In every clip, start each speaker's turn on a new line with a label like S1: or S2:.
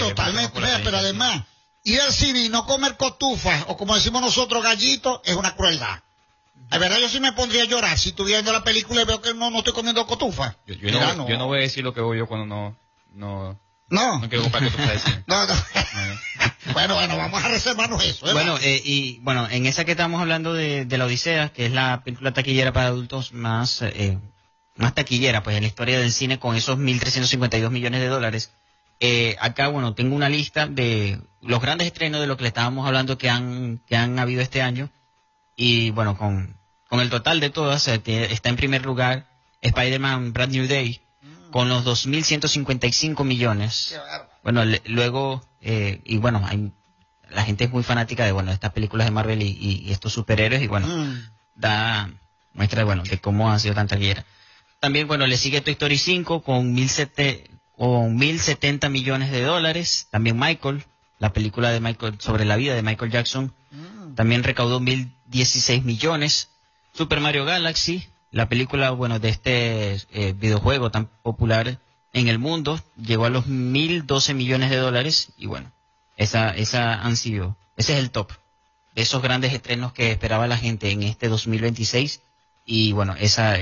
S1: totalmente, pero además, ir al cine y no comer cotufas, o como decimos nosotros, gallitos, es una crueldad. La verdad, yo sí me pondría a llorar si estuviera viendo la película y veo que no estoy comiendo cotufas.
S2: Yo no voy a decir lo que voy yo cuando no quiero comprar cotufas de cine.
S1: No. Bueno, vamos a reservarnos eso, ¿verdad?
S3: Bueno, en esa que estamos hablando de la Odisea, que es la película taquillera para adultos más taquillera, pues en la historia del cine, con esos 1.352 millones de dólares. Acá, bueno, tengo una lista de los grandes estrenos de lo que le estábamos hablando que han habido este año. Y bueno, con el total de todas, está en primer lugar Spider-Man Brand New Day, con los 2.155 millones. Bueno, luego, y bueno, la gente es muy fanática de estas películas de Marvel y estos superhéroes, y bueno, da muestra de cómo ha sido tan taquillera. También, bueno, le sigue Toy Story 5 con 1.070 millones de dólares. También Michael, la película de Michael, sobre la vida de Michael Jackson, también recaudó 1.016 millones. Super Mario Galaxy, la película, de este videojuego tan popular en el mundo, llegó a los 1.012 millones de dólares. Y bueno, ese es el top de esos grandes estrenos que esperaba la gente en este 2026. Y bueno, esa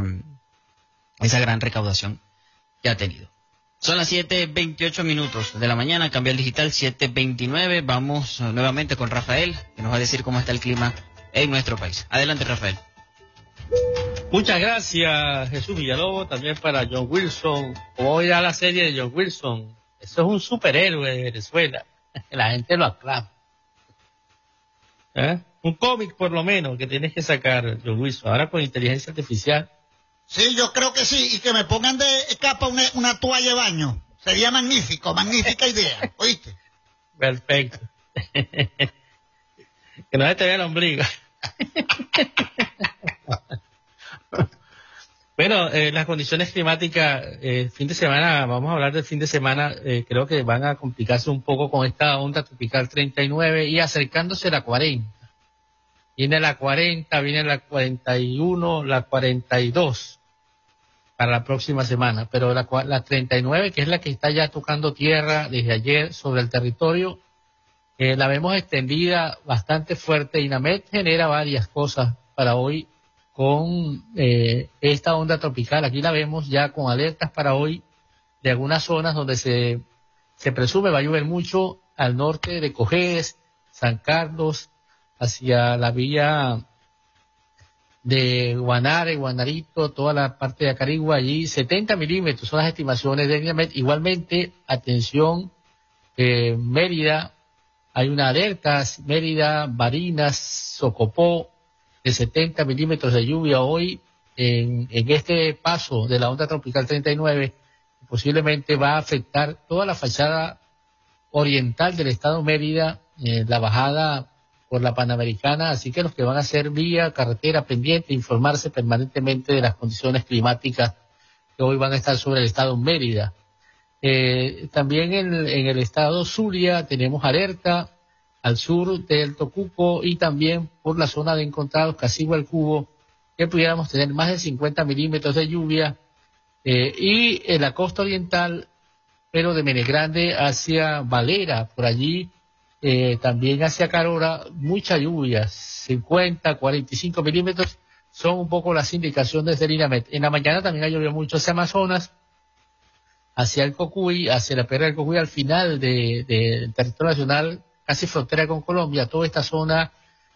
S3: gran recaudación que ha tenido. Son las 7:28 de la mañana, Cambiar Digital 7:29. Vamos nuevamente con Rafael, que nos va a decir cómo está el clima en nuestro país. Adelante, Rafael.
S4: Muchas gracias, Jesús Villalobos, también para John Wilson. Como voy a la serie de John Wilson, eso es un superhéroe de Venezuela, la gente lo aclama. Un cómic por lo menos que tienes que sacar, John Wilson, ahora con inteligencia artificial.
S1: Sí, yo creo que sí, y que me pongan de capa una toalla de baño. Sería magnífico, magnífica idea, ¿oíste?
S4: Perfecto. Que no se te vea el ombligo. Bueno, las condiciones climáticas, fin de semana, vamos a hablar del fin de semana, creo que van a complicarse un poco con esta onda tropical 39 y acercándose a la 40. Viene la 40, viene la 41, la 42 para la próxima semana, pero la 39, que es la que está ya tocando tierra desde ayer sobre el territorio, la vemos extendida bastante fuerte. INAMED genera varias cosas para hoy con esta onda tropical. Aquí la vemos ya con alertas para hoy de algunas zonas donde se presume va a llover mucho al norte de Cojedes, San Carlos, hacia la vía de Guanare, Guanarito, toda la parte de Acarigua, allí 70 milímetros son las estimaciones de INAMED. Igualmente, atención, Mérida, hay una alerta, Mérida, Barinas, Socopó, de 70 milímetros de lluvia hoy en este paso de la onda tropical 39, posiblemente va a afectar toda la fachada oriental del estado Mérida, la bajada por la Panamericana, así que los que van a hacer vía, carretera pendiente, informarse permanentemente de las condiciones climáticas que hoy van a estar sobre el estado Mérida. También en el estado Zulia tenemos alerta al sur del Tocuco y también por la zona de Encontrados, Casigua el Cubo, que pudiéramos tener más de 50 milímetros de lluvia, y en la costa oriental, pero de Menegrande hacia Valera, por allí, también hacia Carora, mucha lluvia, 50, 45 milímetros, son un poco las indicaciones del INAMED. En la mañana también ha llovido mucho hacia Amazonas, hacia el Cocuy, hacia la Perla del Cocuy, al final del territorio nacional, casi frontera con Colombia, toda esta zona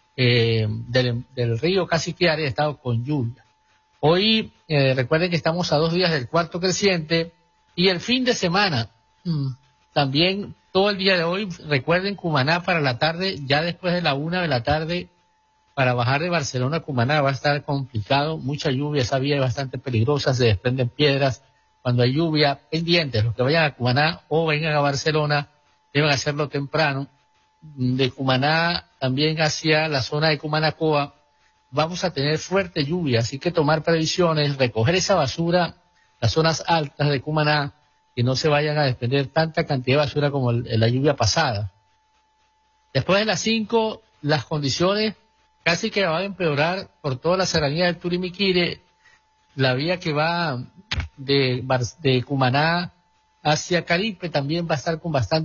S4: del río Cassiquiare ha estado con lluvia. Hoy, recuerden que estamos a 2 días del cuarto creciente, y el fin de semana, también todo el día de hoy, recuerden Cumaná para la tarde, ya después de la 1 de la tarde, para bajar de Barcelona a Cumaná va a estar complicado, mucha lluvia, esa vía es bastante peligrosa, se desprenden piedras cuando hay lluvia. Pendientes, los que vayan a Cumaná o vengan a Barcelona, deben hacerlo temprano. De Cumaná también hacia la zona de Cumanacoa vamos a tener fuerte lluvia, así que tomar previsiones, recoger esa basura, las zonas altas de Cumaná, que no se vayan a desprender tanta cantidad de basura como la lluvia pasada. Después de las 5, las condiciones casi que van a empeorar por toda la serranía del Turimiquire, la vía que va de Cumaná hacia Caripe también va a estar con bastante